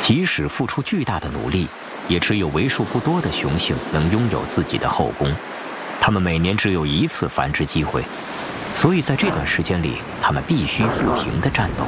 即使付出巨大的努力，也只有为数不多的雄性能拥有自己的后宫。它们每年只有一次繁殖机会，所以在这段时间里，它们必须不停地战斗。